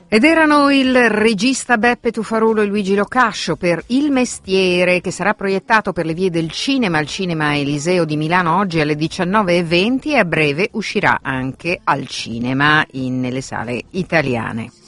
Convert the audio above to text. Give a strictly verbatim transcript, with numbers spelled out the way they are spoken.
Ed erano il regista Beppe Tuffarulo e Luigi Locascio per Il mestiere, che sarà proiettato per le vie del cinema al Cinema Eliseo di Milano oggi alle diciannove e venti e a breve uscirà anche al cinema in, nelle sale italiane.